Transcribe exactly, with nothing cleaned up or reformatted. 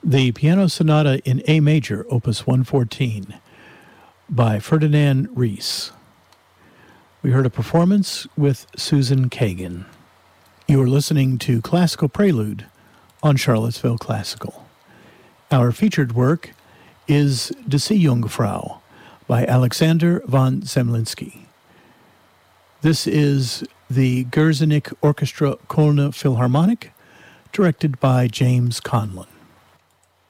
the Piano Sonata in A Major, Opus one fourteen, by Ferdinand Ries. We heard a performance with Susan Kagan. You are listening to Classical Prelude on Charlottesville Classical. Our featured work is Die Seejungfrau by Alexander von Zemlinsky. This is the Gürzenich Orchestra Kölner Philharmonic, directed by James Conlon.